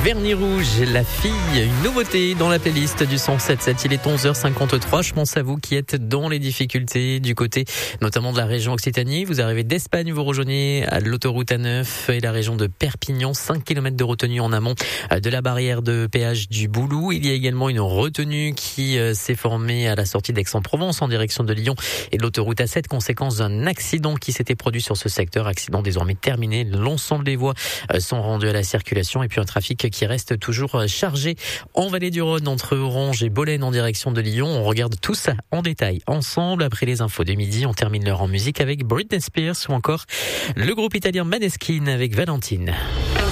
Vernis rouge, la fille, une nouveauté dans la playlist du 107.7. Il est 11h53. Je pense à vous qui êtes dans les difficultés du côté notamment de la région Occitanie. Vous arrivez d'Espagne, vous rejoignez l'autoroute A9 et la région de Perpignan. 5 km de retenue en amont de la barrière de péage du Boulou. Il y a également une retenue qui s'est formée à la sortie d'Aix-en-Provence en direction de Lyon et de l'autoroute A7, conséquence d'un accident qui s'était produit sur ce secteur. Accident désormais terminé. L'ensemble des voies sont rendues à la circulation et puis un trafic qui reste toujours chargé en Vallée du Rhône entre Orange et Bolène en direction de Lyon. On regarde tout ça en détail ensemble après les infos de midi. On termine l'heure en musique avec Britney Spears ou encore le groupe italien Maneskin avec Valentine.